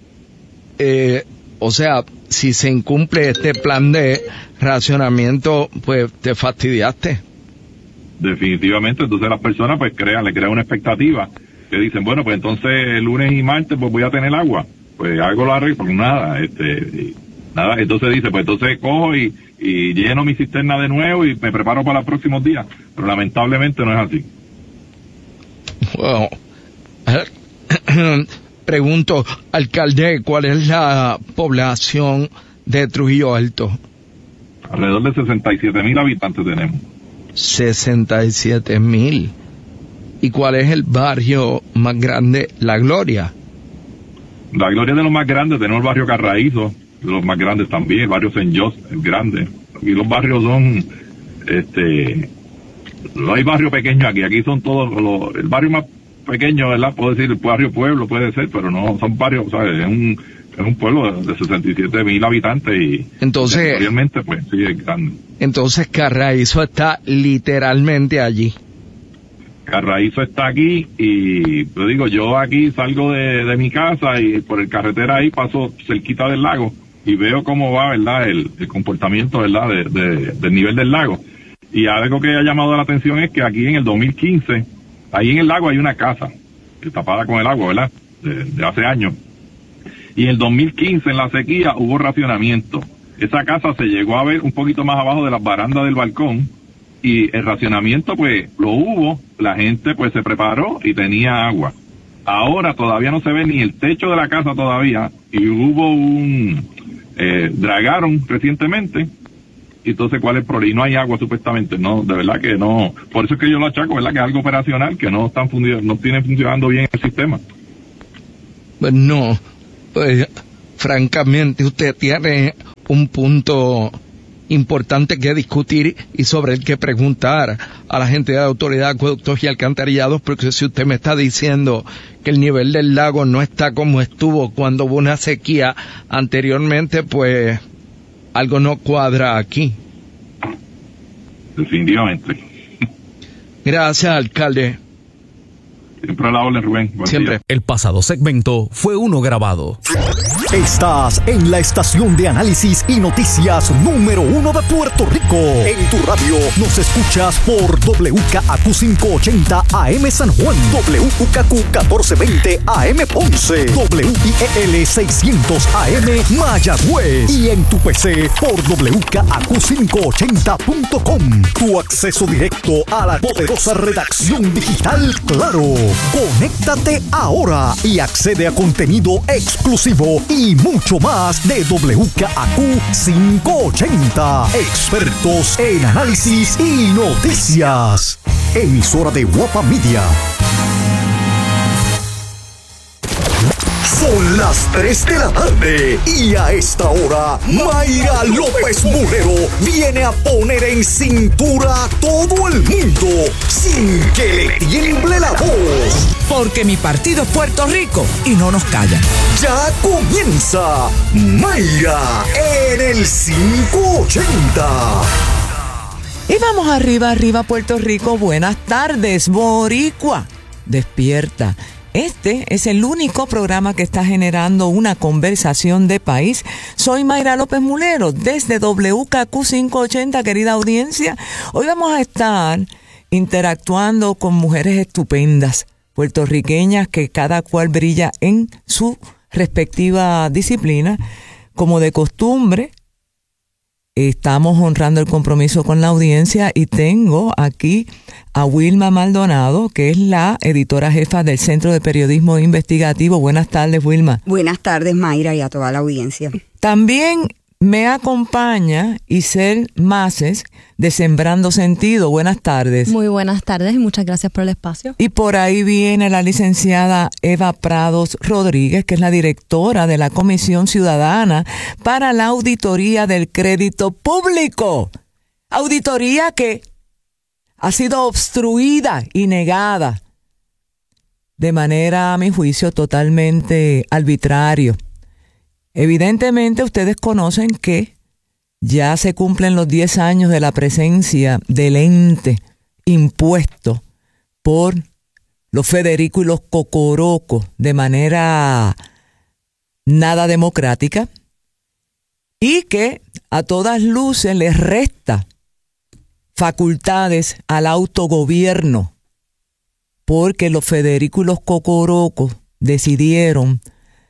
o sea, si se incumple este plan de racionamiento, pues te fastidiaste. Definitivamente, entonces las personas pues le crean una expectativa, que dicen, bueno, pues entonces el lunes y martes pues voy a tener agua, pues hago la arreglo, pues nada, entonces dice, pues entonces cojo y lleno mi cisterna de nuevo y me preparo para los próximos días, pero lamentablemente no es así. Bueno, pregunto, alcalde, ¿cuál es la población de Trujillo Alto? Alrededor de 67,000 habitantes tenemos. 67,000. ¿Y cuál es el barrio más grande? La Gloria. La Gloria es de los más grandes, tenemos el barrio Carraízo, de los más grandes también, el barrio Saint Joseph, es grande. Aquí los barrios son, no hay barrio pequeño aquí son todos el barrio más pequeño, ¿verdad? Puedo decir el barrio Pueblo, puede ser, pero no, son barrios, ¿sabes? Es un pueblo de 67,000 habitantes y entonces, realmente pues sí es grande. Entonces Carraízo está literalmente allí. Carraízo está aquí y te digo, yo aquí salgo de mi casa y por el carretera ahí paso cerquita del lago y veo cómo va, ¿verdad?, el comportamiento, ¿verdad?, del nivel del lago. Y algo que ha llamado la atención es que aquí en el 2015, ahí en el lago hay una casa tapada con el agua, ¿verdad?, de hace años. Y en el 2015, en la sequía, hubo racionamiento. Esa casa se llegó a ver un poquito más abajo de las barandas del balcón y el racionamiento pues lo hubo, la gente pues se preparó y tenía agua. Ahora todavía no se ve ni el techo de la casa todavía y hubo dragaron recientemente. Y entonces, ¿cuál es el problema? Y no hay agua supuestamente, no, de verdad que no. Por eso es que yo lo achaco, ¿verdad? Que es algo operacional, que no tiene funcionando bien el sistema. Pues no, pues francamente usted tiene un punto importante que discutir y sobre el que preguntar a la gente de la Autoridad de Acueductos y Alcantarillados, porque si usted me está diciendo que el nivel del lago no está como estuvo cuando hubo una sequía anteriormente, pues algo no cuadra aquí. Definitivamente. Gracias, alcalde. Siempre a la orden, Rubén. Buen Siempre. día. El pasado segmento fue uno grabado. Estás en la estación de análisis y noticias número 1 de Puerto Rico. En tu radio nos escuchas por WKAQ 580 AM San Juan, WKAQ 1420 AM Ponce, WIEL 600 AM Mayagüez y en tu PC por WKAQ580.com. Tu acceso directo a la poderosa redacción digital Claro. Conéctate ahora y accede a contenido exclusivo y mucho más de WKAQ 580. Expertos en análisis y noticias. Emisora de Guapa Media. Son las 3 de la tarde y a esta hora Mayra López Mulero viene a poner en cintura a todo el mundo sin que le tiemble la voz. Porque mi partido es Puerto Rico y no nos callan. Ya comienza Mayra en el 580. Y vamos arriba, Puerto Rico. Buenas tardes, Boricua. Despierta. Este es el único programa que está generando una conversación de país. Soy Mayra López Mulero desde WKAQ 580, querida audiencia. Hoy vamos a estar interactuando con mujeres estupendas, puertorriqueñas que cada cual brilla en su respectiva disciplina. Como de costumbre, estamos honrando el compromiso con la audiencia y tengo aquí a Wilma Maldonado, que es la editora jefa del Centro de Periodismo Investigativo. Buenas tardes, Wilma. Buenas tardes, Mayra, y a toda la audiencia. También me acompaña Isel Maces, de Sembrando Sentido. Buenas tardes. Muy buenas tardes y muchas gracias por el espacio. Y por ahí viene la licenciada Eva Prados Rodríguez, que es la directora de la Comisión Ciudadana para la Auditoría del Crédito Público. Auditoría que ha sido obstruida y negada de manera, a mi juicio, totalmente arbitraria. Evidentemente, ustedes conocen que ya se cumplen los 10 años de la presencia del ente impuesto por los Federico y los Cocorocos de manera nada democrática y que a todas luces les resta facultades al autogobierno, porque los Federico y los Cocorocos decidieron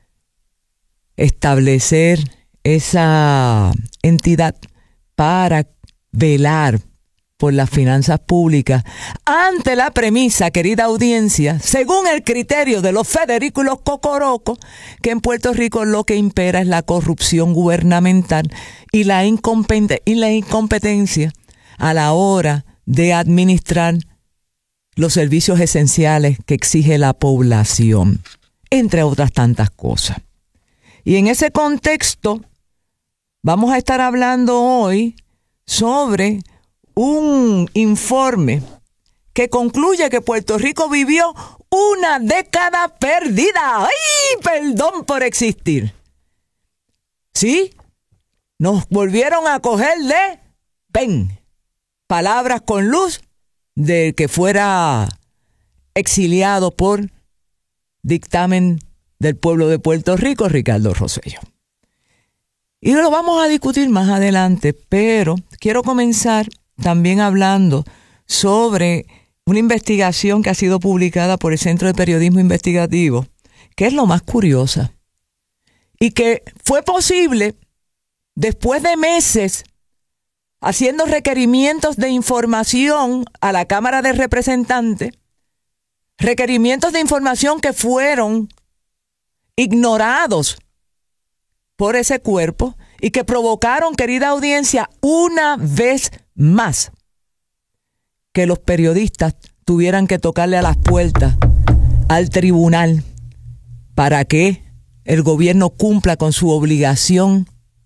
establecer esa entidad para velar por las finanzas públicas ante la premisa, querida audiencia, según el criterio de los Federico y los Cocorocos, que en Puerto Rico lo que impera es la corrupción gubernamental y la incompetencia a la hora de administrar los servicios esenciales que exige la población, entre otras tantas cosas. Y en ese contexto vamos a estar hablando hoy sobre un informe que concluye que Puerto Rico vivió una década perdida. ¡Ay, perdón por existir! ¿Sí? Nos volvieron a coger de palabras con luz del que fuera exiliado por dictamen del pueblo de Puerto Rico, Ricardo Rosselló. Y lo vamos a discutir más adelante, pero quiero comenzar también hablando sobre una investigación que ha sido publicada por el Centro de Periodismo Investigativo, que es lo más curiosa, y que fue posible después de meses haciendo requerimientos de información a la Cámara de Representantes, requerimientos de información que fueron ignorados por ese cuerpo y que provocaron, querida audiencia, una vez más, que los periodistas tuvieran que tocarle a las puertas al tribunal para que el gobierno cumpla con su obligación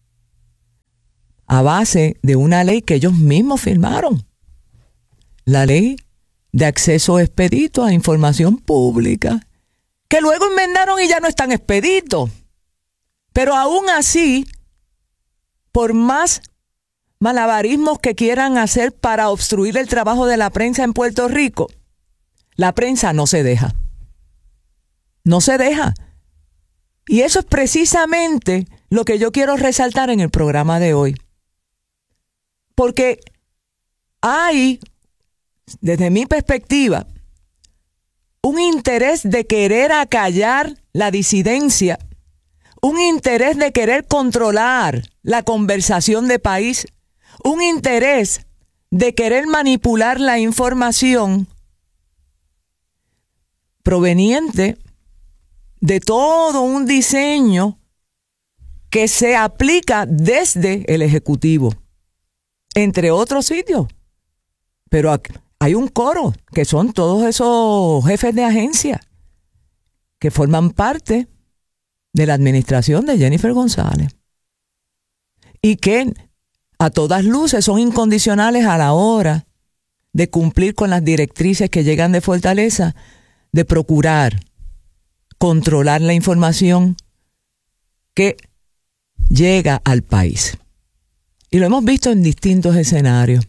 a base de una ley que ellos mismos firmaron. La ley de acceso expedito a información pública, que luego enmendaron y ya no están expeditos. Pero aún así, por más malabarismos que quieran hacer para obstruir el trabajo de la prensa en Puerto Rico, la prensa no se deja. No se deja. Y eso es precisamente lo que yo quiero resaltar en el programa de hoy. Porque hay, desde mi perspectiva, un interés de querer acallar la disidencia, un interés de querer controlar la conversación de país, un interés de querer manipular la información proveniente de todo un diseño que se aplica desde el Ejecutivo, entre otros sitios. Pero hay un coro, que son todos esos jefes de agencia que forman parte de la administración de Jennifer González y que a todas luces son incondicionales a la hora de cumplir con las directrices que llegan de Fortaleza, de procurar controlar la información que llega al país. Y lo hemos visto en distintos escenarios.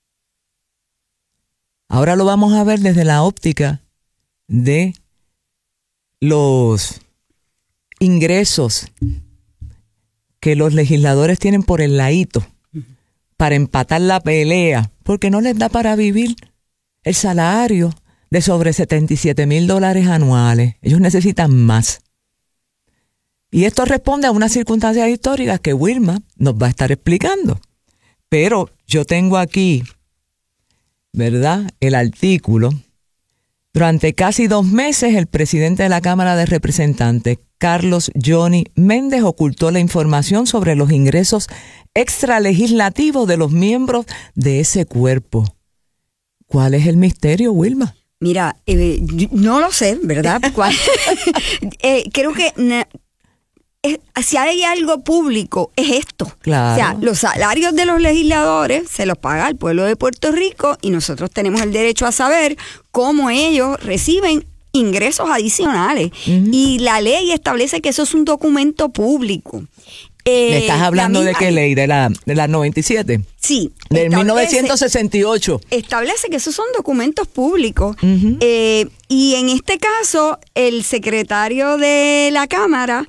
Ahora lo vamos a ver desde la óptica de los ingresos que los legisladores tienen por el ladito para empatar la pelea, porque no les da para vivir el salario de sobre $77,000 anuales. Ellos necesitan más. Y esto responde a unas circunstancias históricas que Wilma nos va a estar explicando. Pero yo tengo aquí, ¿verdad?, el artículo. Durante casi 2 meses, el presidente de la Cámara de Representantes, Carlos Johnny Méndez, ocultó la información sobre los ingresos extralegislativos de los miembros de ese cuerpo. ¿Cuál es el misterio, Wilma? Mira, no lo sé, ¿verdad? Creo que si hay algo público es esto. Claro. O sea, los salarios de los legisladores se los paga el pueblo de Puerto Rico y nosotros tenemos el derecho a saber cómo ellos reciben ingresos adicionales. Y la ley establece que eso es un documento público. ¿Me estás hablando de qué ley? ¿De la 97? Sí. Del 1968. Establece que esos son documentos públicos. Y en este caso, el secretario de la Cámara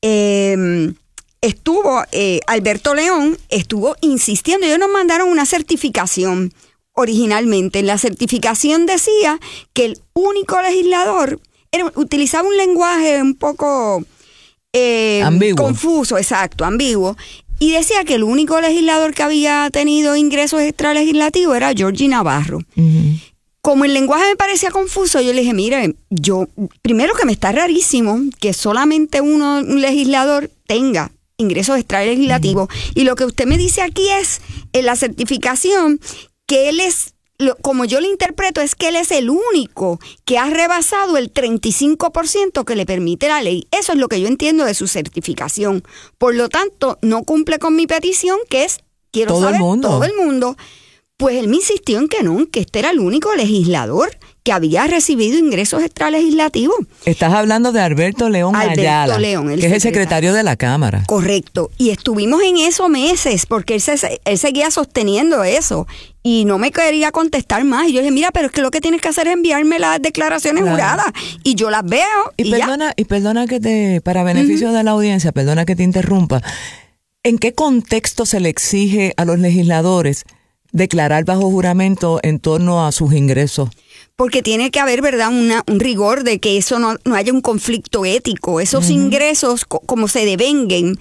Alberto León, estuvo insistiendo. Ellos nos mandaron una certificación originalmente. En la certificación decía que el único legislador utilizaba un lenguaje un poco ambiguo. Confuso, exacto, ambiguo, y decía que el único legislador que había tenido ingresos extralegislativos era Georgie Navarro. Como el lenguaje me parecía confuso, yo le dije, mire, primero que me está rarísimo que solamente un legislador tenga ingresos extralegislativos, y lo que usted me dice aquí es, en la certificación, que él es, como yo lo interpreto, es que él es el único que ha rebasado el 35% que le permite la ley. Eso es lo que yo entiendo de su certificación. Por lo tanto, no cumple con mi petición, que es, quiero todo saber, el mundo. todo el mundo. Pues él me insistió en que no, que este era el único legislador que había recibido ingresos extralegislativos. Estás hablando de Alberto León Ayala, que es el secretario de la Cámara. Correcto. Y estuvimos en eso meses, porque él seguía sosteniendo eso. Y no me quería contestar más. Y yo dije, mira, pero es que lo que tienes que hacer es enviarme las declaraciones juradas. Y yo las veo. Y perdona que para beneficio de la audiencia, perdona que te interrumpa. ¿En qué contexto se le exige a los legisladores declarar bajo juramento en torno a sus ingresos? porque tiene que haber, ¿verdad?, un rigor de que eso no haya un conflicto ético. Esos ingresos, como se devenguen,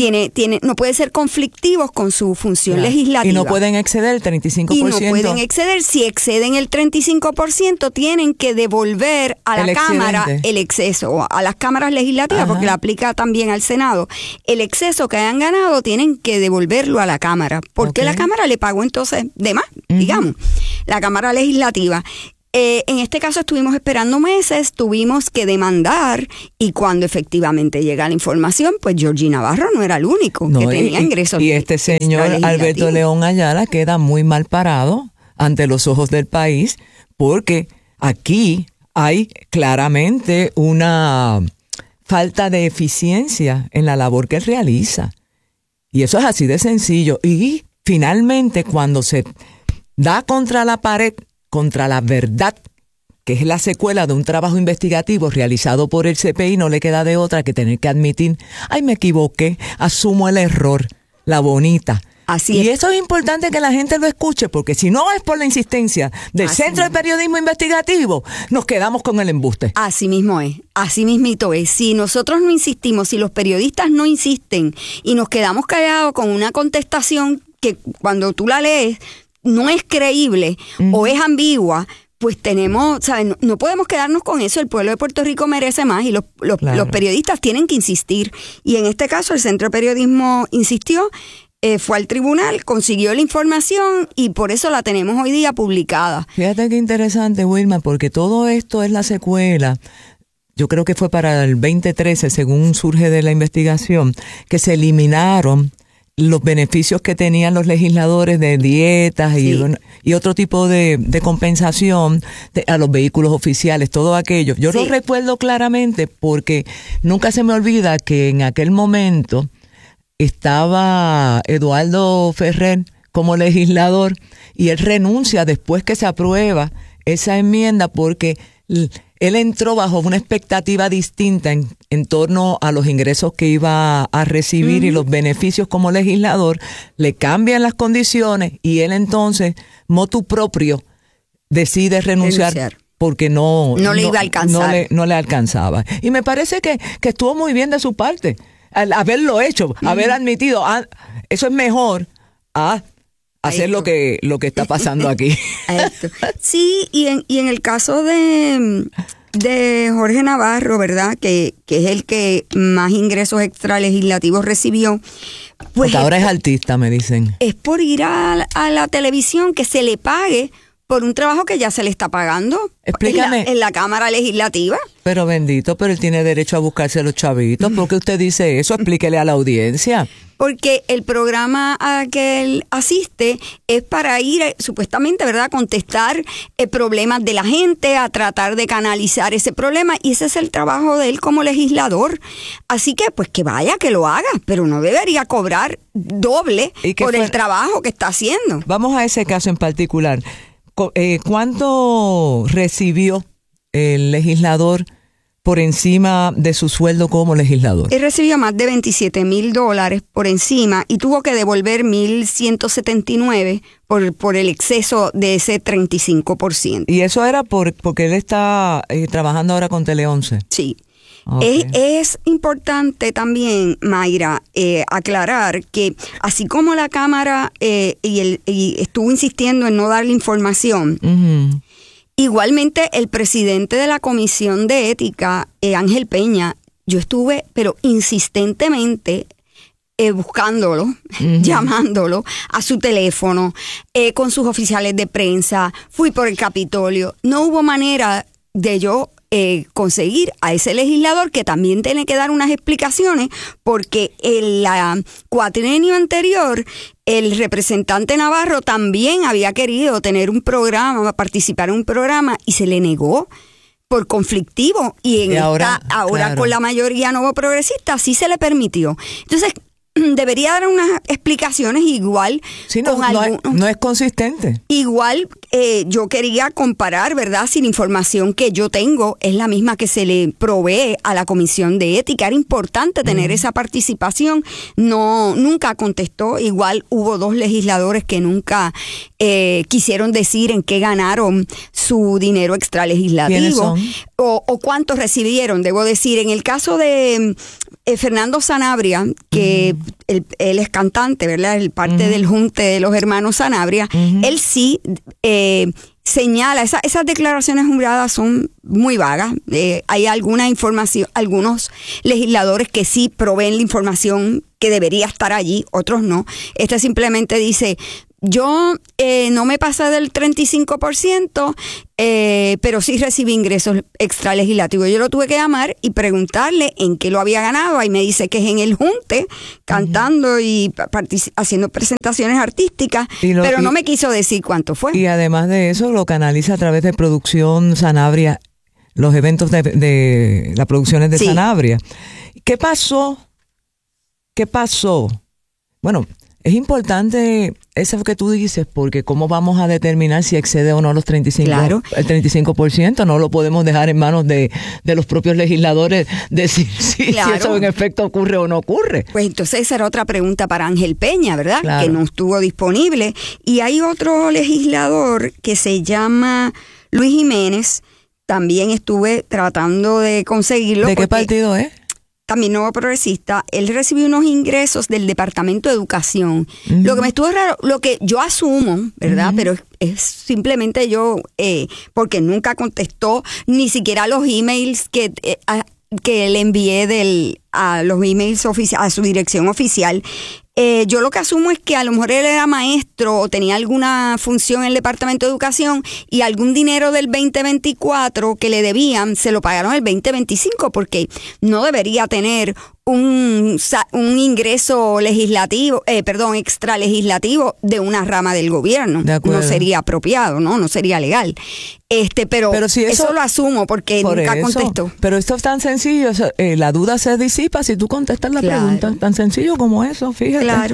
no pueden ser conflictivos con su función legislativa. Y no pueden exceder el 35%. Y no pueden exceder. Si exceden el 35%, tienen que devolver a la Cámara el exceso, a las cámaras legislativas, porque la aplica también al Senado. El exceso que hayan ganado tienen que devolverlo a la Cámara, porque la Cámara le pagó entonces de más, digamos, la Cámara Legislativa. En este caso estuvimos esperando meses, tuvimos que demandar y cuando efectivamente llega la información, pues Georgie Navarro no era el único que tenía ingresos. Y este señor Alberto León Ayala queda muy mal parado ante los ojos del país porque aquí hay claramente una falta de eficiencia en la labor que él realiza. Y eso es así de sencillo. Y finalmente cuando se da contra la pared, contra la verdad, que es la secuela de un trabajo investigativo realizado por el CPI, no le queda de otra que tener que admitir, ay, me equivoqué, asumo el error, la bonita. Así y es. eso es importante que la gente lo escuche, porque si no es por la insistencia del Centro de Periodismo Investigativo, nos quedamos con el embuste. Así mismo es, así mismito es. Si nosotros no insistimos, si los periodistas no insisten y nos quedamos callados con una contestación que cuando tú la lees no es creíble o es ambigua, pues tenemos, ¿saben? No podemos quedarnos con eso. El pueblo de Puerto Rico merece más y los periodistas tienen que insistir. Y en este caso el Centro de Periodismo insistió, fue al tribunal, consiguió la información y por eso la tenemos hoy día publicada. Fíjate qué interesante, Wilma, porque todo esto es la secuela. Yo creo que fue para el 2013, según surge de la investigación, que se eliminaron los beneficios que tenían los legisladores de dietas y otro tipo de compensación a los vehículos oficiales, todo aquello. Yo lo recuerdo claramente porque nunca se me olvida que en aquel momento estaba Eduardo Ferrer como legislador y él renuncia después que se aprueba esa enmienda porque él entró bajo una expectativa distinta en torno a los ingresos que iba a recibir y los beneficios como legislador. Le cambian las condiciones y él entonces, motu propio, decide renunciar. Porque no le iba a alcanzar. No le alcanzaba. Y me parece que estuvo muy bien de su parte al haberlo hecho, haber admitido, eso es mejor a hacer lo que está pasando aquí. Sí, y en el caso de Jorge Navarro, ¿verdad? Que es el que más ingresos extralegislativos recibió. Pues porque ahora es artista, me dicen. Es por ir a la televisión que se le pague por un trabajo que ya se le está pagando. Explícame. En la Cámara Legislativa. Pero bendito, pero él tiene derecho a buscarse los chavitos. ¿Por qué usted dice eso? Explíquele a la audiencia. Porque el programa a que él asiste es para ir, supuestamente, ¿verdad?, a contestar problemas de la gente, a tratar de canalizar ese problema, y ese es el trabajo de él como legislador. Así que, pues que vaya, que lo haga, pero no debería cobrar doble por el trabajo que está haciendo. Vamos a ese caso en particular. ¿Cuánto recibió el legislador por encima de su sueldo como legislador? Él recibió más de $27,000 por encima y tuvo que devolver $1,179 por el exceso de ese 35%. ¿Y eso era porque él está trabajando ahora con Tele 11? Sí. Okay. Es importante también, Mayra, aclarar que así como la Cámara y estuvo insistiendo en no darle información, igualmente el presidente de la Comisión de Ética, Ángel Peña, yo estuve, pero insistentemente buscándolo, llamándolo a su teléfono, con sus oficiales de prensa, fui por el Capitolio, no hubo manera de yo conseguir a ese legislador que también tiene que dar unas explicaciones porque el cuatrienio anterior el representante Navarro también había querido tener un programa, participar en un programa y se le negó por conflictivo y ahora claro, con la mayoría nuevo progresista sí se le permitió. Entonces debería dar unas explicaciones igual. Sí, no es consistente. Igual yo quería comparar, ¿verdad? Si la información que yo tengo es la misma que se le provee a la Comisión de Ética. Era importante tener esa participación. Nunca contestó. Igual hubo 2 legisladores que nunca quisieron decir en qué ganaron su dinero extralegislativo. ¿Quiénes son? O cuántos recibieron. Debo decir, en el caso de Fernando Sanabria, que él es cantante, ¿verdad? El parte del junte de los hermanos Sanabria, él sí señala, esas declaraciones juradas son muy vagas. Hay alguna información, algunos legisladores que sí proveen la información que debería estar allí, otros no. Este simplemente dice, yo no me pasé del 35%, pero sí recibí ingresos extralegislativos. Yo lo tuve que llamar y preguntarle en qué lo había ganado. Ahí me dice que es en el junte, cantando y haciendo presentaciones artísticas, pero no me quiso decir cuánto fue. Y además de eso, lo canaliza a través de Producción Sanabria, los eventos de las producciones de Sanabria. ¿Qué pasó? Bueno, es importante eso que tú dices, porque ¿cómo vamos a determinar si excede o no los 35%? Claro. El 35%, no lo podemos dejar en manos de los propios legisladores decir si eso en efecto ocurre o no ocurre. Pues entonces esa era otra pregunta para Ángel Peña, ¿verdad? Claro. Que no estuvo disponible. Y hay otro legislador que se llama Luis Jiménez, también estuve tratando de conseguirlo. ¿De qué partido es? También Nuevo Progresista. Él recibió unos ingresos del Departamento de Educación. Lo que me estuvo raro, lo que yo asumo, ¿verdad? Pero es simplemente yo, porque nunca contestó ni siquiera los emails que le envié a los emails a su dirección oficial. Yo lo que asumo es que a lo mejor él era maestro o tenía alguna función en el Departamento de Educación y algún dinero del 2024 que le debían se lo pagaron el 2025, porque no debería tener un ingreso legislativo, extralegislativo de una rama del gobierno. No sería apropiado, no sería legal. Pero si eso lo asumo porque nunca contestó. Pero esto es tan sencillo, la duda se disipa si tú contestas la pregunta, tan sencillo como eso, fíjate. Claro.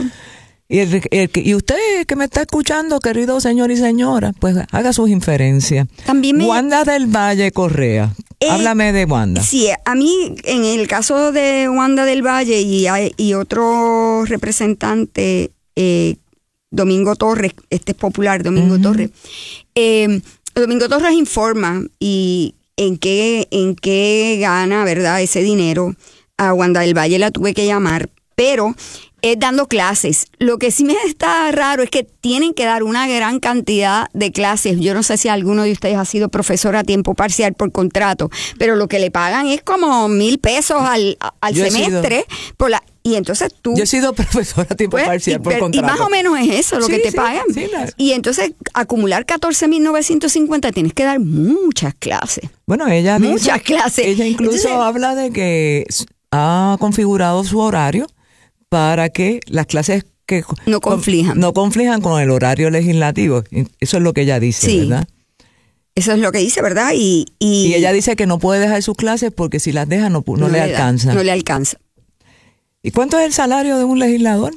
Y usted que me está escuchando, querido señor y señora, pues haga sus inferencias. También Wanda del Valle Correa. Háblame de Wanda. Sí, a mí, en el caso de Wanda del Valle y otro representante, Domingo Torres, es popular, Domingo Torres. Domingo Torres informa y en qué gana, ¿verdad?, ese dinero. A Wanda del Valle la tuve que llamar, pero es dando clases. Lo que sí me está raro es que tienen que dar una gran cantidad de clases. Yo no sé si alguno de ustedes ha sido profesor a tiempo parcial por contrato, pero lo que le pagan es como $1,000 al semestre y entonces tú... Yo he sido profesora a tiempo parcial por contrato. Y más o menos es eso lo que te pagan. Y entonces acumular 14,950 tienes que dar muchas clases. Bueno, ella muchas clases. Ella incluso habla de que ha configurado su horario para que las clases que no conflijan con el horario legislativo. Eso es lo que ella dice, ¿verdad? Eso es lo que dice, ¿verdad? Y ella dice que no puede dejar sus clases porque si las deja no le alcanza. No le alcanza. ¿Y cuánto es el salario de un legislador?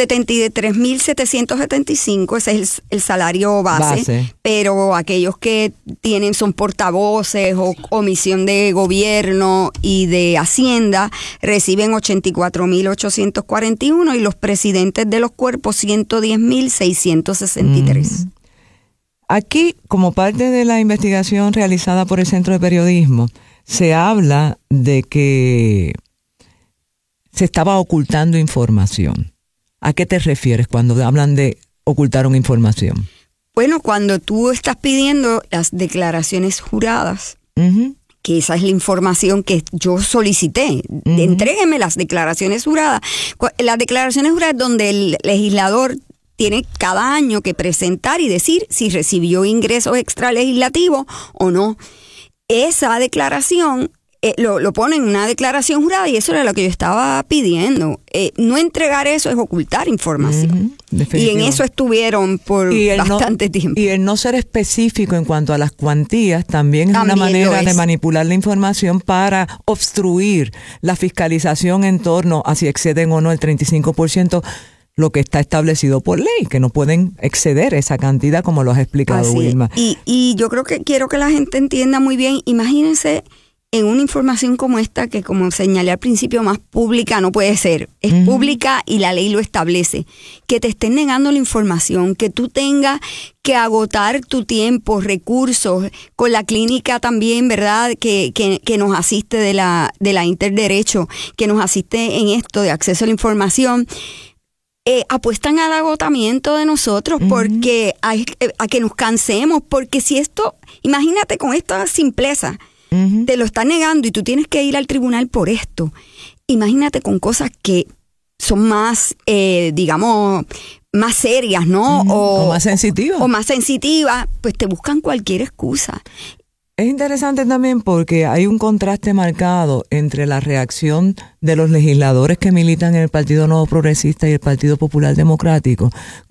73,775, ese es el salario base. Pero aquellos que son portavoces o comisión de gobierno y de Hacienda reciben 84,841 y los presidentes de los cuerpos 110,663. Aquí, como parte de la investigación realizada por el Centro de Periodismo, se habla de que se estaba ocultando información. ¿A qué te refieres cuando hablan de ocultar una información? Bueno, cuando tú estás pidiendo las declaraciones juradas, que esa es la información que yo solicité, entréguenme las declaraciones juradas. Las declaraciones juradas donde el legislador tiene cada año que presentar y decir si recibió ingresos extralegislativos o no. Esa declaración lo pone en una declaración jurada y eso era lo que yo estaba pidiendo. No entregar eso es ocultar información. Y en eso estuvieron por bastante tiempo. Y el no ser específico en cuanto a las cuantías también es una manera de manipular la información para obstruir la fiscalización en torno a si exceden o no el 35%, lo que está establecido por ley, que no pueden exceder esa cantidad como lo has explicado, Wilma. Y yo creo que quiero que la gente entienda muy bien, imagínense en una información como esta, que como señalé al principio, más pública no puede ser. Es pública y la ley lo establece. Que te estén negando la información, que tú tengas que agotar tu tiempo, recursos, con la clínica también, ¿verdad? Que nos asiste de la Interderecho, que nos asiste en esto de acceso a la información. Apuestan al agotamiento de nosotros porque a que nos cansemos, porque si esto, imagínate con esta simpleza, te lo están negando y tú tienes que ir al tribunal por esto. Imagínate con cosas que son más, digamos, más serias, ¿no? O más sensitivas. O más sensitivas, pues te buscan cualquier excusa. Es interesante también porque hay un contraste marcado entre la reacción de los legisladores que militan en el Partido Nuevo Progresista y el Partido Popular Democrático